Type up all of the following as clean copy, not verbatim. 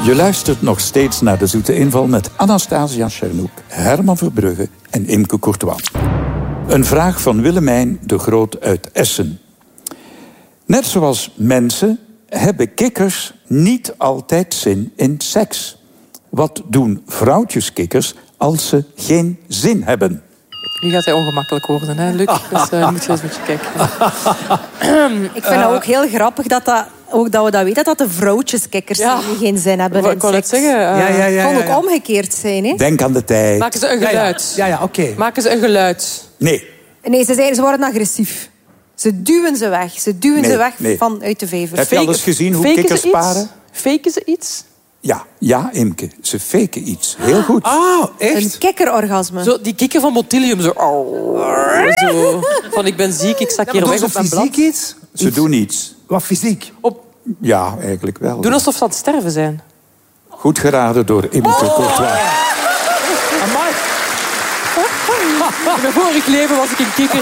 Je luistert nog steeds naar De Zoete Inval met Anastasia Schernoek, Herman Verbrugge en Imke Courtois. Een vraag van Willemijn de Groot uit Essen. Net zoals mensen hebben kikkers niet altijd zin in seks. Wat doen vrouwtjeskikkers als ze geen zin hebben? Nu gaat hij ongemakkelijk worden, hè, Luc? Dus moet je eens een beetje kijken. Ik vind het ook heel grappig dat we dat weten, dat de vrouwtjeskikkers die geen zin hebben in Ik wou het seks. zeggen. Het kan ook omgekeerd zijn. Hè? Denk aan de tijd. Maken ze een geluid? Ja, oké. Maken ze een geluid? Nee. Nee, ze worden agressief. Ze duwen ze weg. Ze duwen ze weg vanuit de vijver. Heb je al eens gezien hoe kikkers paren? Faken ze iets? Ja, Imke. Ze faken iets. Heel goed. Echt? Een kikkerorgasme. Zo, die kikker van Motilium. Zo. Van ik ben ziek, ik sta hier weg op mijn blad. Fysiek iets? Ze doen iets. Wat fysiek? Ja, eigenlijk wel. Doen alsof ze aan het sterven zijn. Goed geraden door Imke Courtois. Amai. In mijn vorig leven was ik een kikker.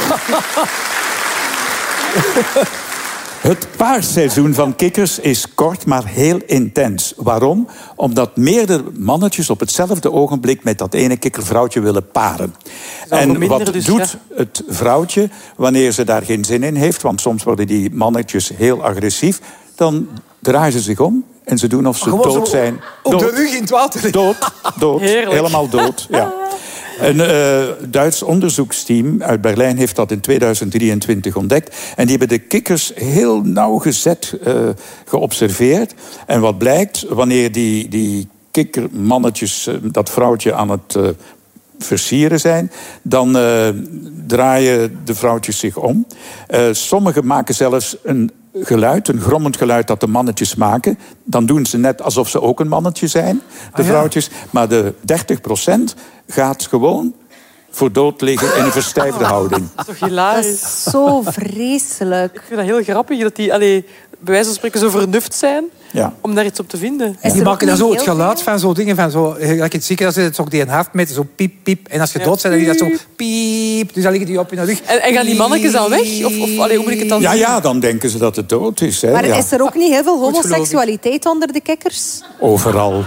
Het paarseizoen van kikkers is kort, maar heel intens. Waarom? Omdat meerdere mannetjes op hetzelfde ogenblik met dat ene kikkervrouwtje willen paren. En wat doet het vrouwtje wanneer ze daar geen zin in heeft? Want soms worden die mannetjes heel agressief. Dan draaien ze zich om en ze doen of ze dood zijn. Op de rug in het water. Dood. Heerlijk. Helemaal dood, ja. Een Duits onderzoeksteam uit Berlijn heeft dat in 2023 ontdekt. En die hebben de kikkers heel nauwgezet geobserveerd. En wat blijkt, wanneer die kikkermannetjes dat vrouwtje aan het versieren zijn, dan draaien de vrouwtjes zich om. Sommigen maken zelfs een grommend geluid dat de mannetjes maken. Dan doen ze net alsof ze ook een mannetje zijn, de vrouwtjes. Maar de 30% gaat gewoon voor dood liggen in een verstijfde houding. Dat is toch hilarisch? Dat is zo vreselijk. Ik vind dat heel grappig dat die bij wijze van spreken zo vernuft zijn om daar iets op te vinden. Die maken dan zo het geluid van zo dingen van zo. Like in het ziekenhuis is het ook die een hartmeter, zo piep, piep. En als je dood bent, dan is dat zo piep. Dus dan liggen die op in de rug. En gaan die mannetjes dan weg? Of hoe moet ik het dan zien? Ja, dan denken ze dat het dood is. Hè. Maar is er ook niet heel veel homoseksualiteit onder de kikkers? Overal.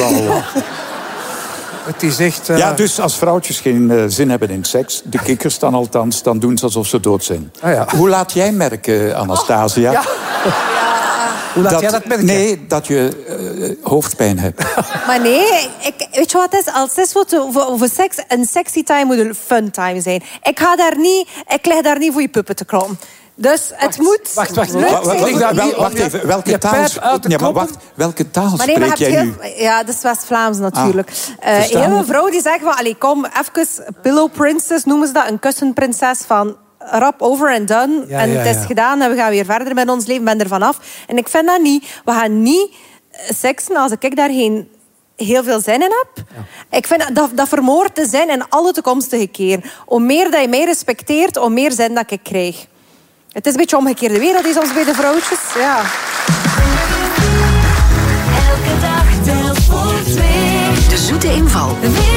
Het is echt... Ja, dus als vrouwtjes geen zin hebben in seks, de kikkers dan althans, dan doen ze alsof ze dood zijn. Hoe laat jij merken, Anastasia? Hoe laat jij dat merken? Nee, dat je hoofdpijn hebt. Maar nee, weet je wat het is? Als het is voor seks, een sexy time moet een fun time zijn. Ik lig daar niet voor je puppen te kloppen. Dus het moet... Wacht. Wacht even, welke taal spreek jij nu? Ja, dat is West-Vlaams natuurlijk. Een vrouw die zegt van, kom, even pillow princess noemen ze dat, een kussenprinses van... rap over en done. En het is gedaan en we gaan weer verder met ons leven. Ben er vanaf. En ik vind dat niet. We gaan niet seksen als ik daar geen heel veel zin in heb. Ja. Ik vind dat vermoord te zijn in alle toekomstige keren. Hoe meer dat je mij respecteert, hoe meer zin dat ik krijg. Het is een beetje omgekeerde wereld, die soms bij de vrouwtjes. Ja. Elke dag telt voor twee. De Zoete Inval.